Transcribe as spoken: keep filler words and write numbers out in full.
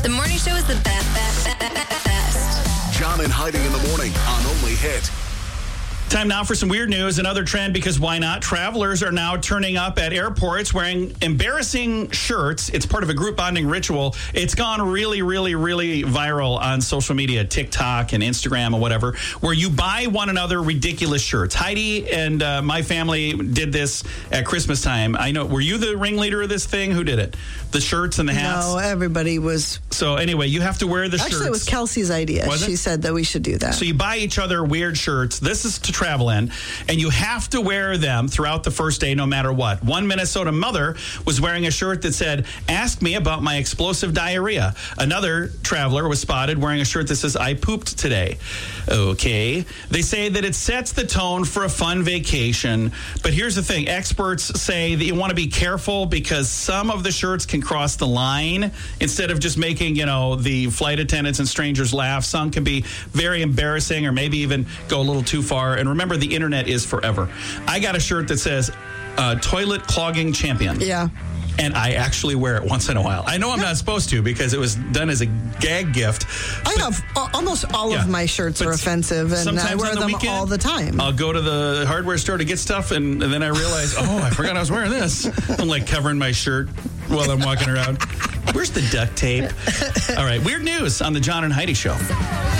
The morning show is the best, best, best, best. John and Heidi in the morning on Only Hit. Time now for some weird news. Another trend, because why not? Travelers are now turning up at airports wearing embarrassing shirts. It's part of a group bonding ritual. It's gone really, really, really viral on social media, TikTok and Instagram and whatever, where you buy one another ridiculous shirts. Heidi and uh, my family did this at Christmas time. I know. Were you the ringleader of this thing? Who did it? The shirts and the hats? No, everybody was. So anyway, you have to wear the Actually, shirts. Actually, it was Kelsey's idea. Was it? She said that we should do that. So you buy each other weird shirts. This is to travel in, and you have to wear them throughout the first day, no matter what. One Minnesota mother was wearing a shirt that said, "Ask me about my explosive diarrhea." Another traveler was spotted wearing a shirt that says, "I pooped today." Okay. They say that it sets the tone for a fun vacation. But here's the thing. Experts say that you want to be careful because some of the shirts can cross the line. Instead of just making, you know, the flight attendants and strangers laugh, some can be very embarrassing or maybe even go a little too far. And remember, the internet is forever. I got a shirt that says uh, toilet clogging champion. Yeah. And I actually wear it once in a while. I know I'm not supposed to because it was done as a gag gift. I have uh, almost all Yeah. of my shirts But are offensive, and I sometimes wear on the them weekend, all the time. I'll go to the hardware store to get stuff, and, and then I realize, oh, I forgot I was wearing this. I'm like covering my shirt while I'm walking around. Where's the duct tape? All right, weird news on the John and Heidi Show.